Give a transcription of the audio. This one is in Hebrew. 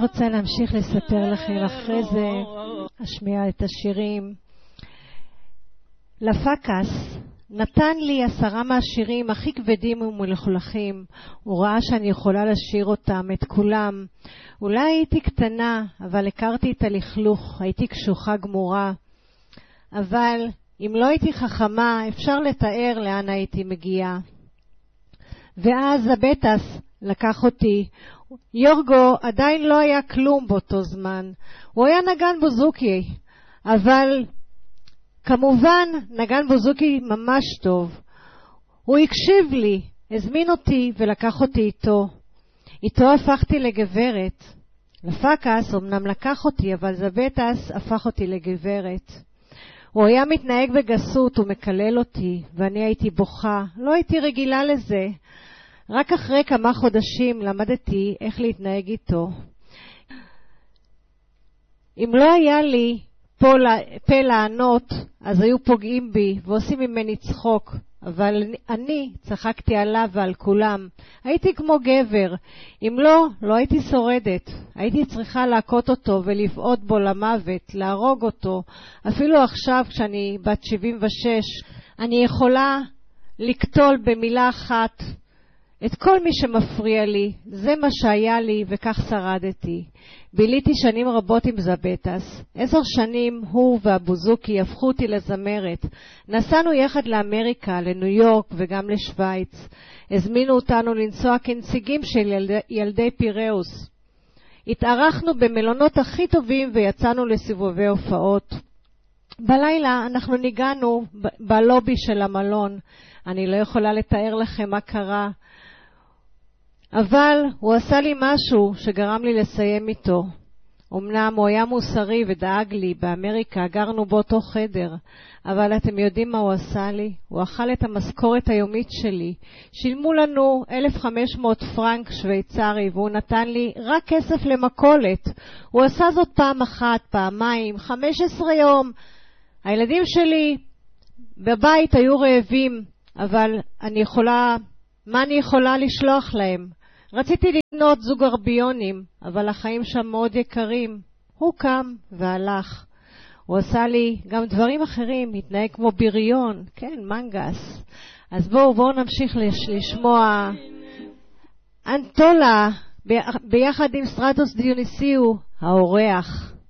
רוצה להמשיך לספר לכם, אחרי זה אשמיע את השירים. לפקס נתן לי 10 מהשירים הכי כבדים ומלוכלכים. הוא ראה שאני יכולה לשיר אותם, את כולם. אולי הייתי קטנה, אבל הכרתי את הלכלוך, הייתי קשוחה גמורה. אבל אם לא הייתי חכמה, אפשר לתאר לאן הייתי מגיעה. ואז הבטס לקח אותי. יורגו עדיין לא היה כלום באותו זמן. הוא היה נגן בוזוקי, אבל כמובן נגן בוזוקי ממש טוב. הוא הקשיב לי, הזמין אותי ולקח אותי איתו. איתו הפכתי לגברת. לפקס אמנם לקח אותי, אבל זבטס הפך אותי לגברת. הוא היה מתנהג בגסות ומקלל אותי, ואני הייתי בוכה. לא הייתי רגילה לזה. רק אחרי כמה חודשים למדתי איך להתנהג איתו. אם לא היה לי פה לענות, אז היו פוגעים בי ועושים ממני צחוק. אבל אני צחקתי עליו ועל כולם. הייתי כמו גבר. אם לא, לא הייתי שורדת. הייתי צריכה להכות אותו ולבעוט בו למוות, להרוג אותו. אפילו עכשיו, כשאני בת 76, אני יכולה לקטול במילה אחת את כל מי שמפריע לי. זה מה שהיה לי וכך שרדתי. ביליתי שנים רבות עם זבטס. 10 שנים הוא והבוזוקי הפכו אותי לזמרת. נסענו יחד לאמריקה, לניו יורק וגם לשוויץ. הזמינו אותנו לנסוע כנציגים של ילדי פיראוס. התארחנו במלונות הכי טובים ויצאנו לסיבובי הופעות. בלילה אנחנו ניגענו בלובי של המלון. אני לא יכולה לתאר לכם מה קרה. אבל הוא עשה לי משהו שגרם לי לסיים איתו. אמנם הוא היה מוסרי ודאג לי, באמריקה גרנו באותו חדר, אבל אתם יודעים מה הוא עשה לי? הוא אכל את המשכורת היומית שלי. שילמו לנו 1,500 פרנק שוויצרי, והוא נתן לי רק כסף למקולת. הוא עשה זאת פעם אחת, פעמיים, 15 יום. הילדים שלי בבית היו רעבים, אבל מה אני יכולה לשלוח להם? רציתי לקנות זוג ארביונים, אבל החיים שם מאוד יקרים. הוא קם והלך. הוא עשה לי גם דברים אחרים, התנהג כמו בריון, כן, מנגס. אז בואו נמשיך לשמוע אנטולה ביחד עם סטרטוס דיוניסיו, האורח.